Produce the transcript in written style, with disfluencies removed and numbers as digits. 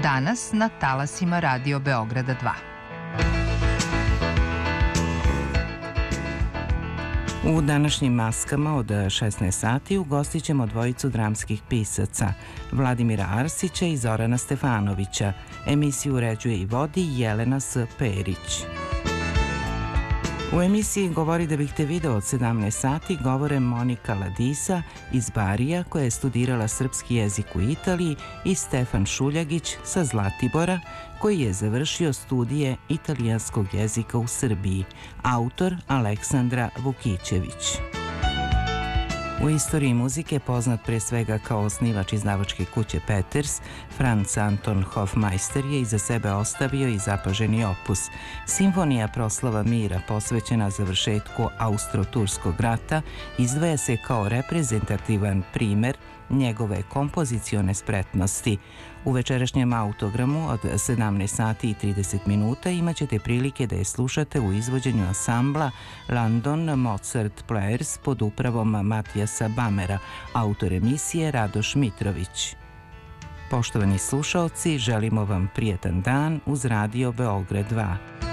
Danas na talasima Radio Beograda 2. U današnjim maskama od 16 sati ugostit ćemo dvojicu dramskih pisaca, Vladimira Arsića i Zorana Stefanovića. Emisiju uređuje i vodi Jelena S. Perić. U emisiji Govori da bih te video od 17 sati govore Monika Ladisa iz Barija, koja je studirala srpski jezik u Italiji, i Stefan Šuljagić sa Zlatibora, koji je završio studije italijanskog jezika u Srbiji, autor Aleksandra Vukićević. U istoriji muzike poznat pre svega kao osnivač izdavačke kuće Peters, Franz Anton Hofmeister je iza sebe ostavio i zapaženi opus. Simfonija Proslava mira, posvećena završetku Austro-Turskog rata, izdvaja se kao reprezentativan primer njegove kompozicione spretnosti. U večerašnjem autogramu od 17 sati i 30 minuta imat ćete prilike da je slušate u izvođenju ansambla London Mozart Players pod upravom Matijasa Bamera, autor emisije Radoš Mitrović. Poštovani slušaoci, želimo vam prijetan dan uz Radio Beograd 2.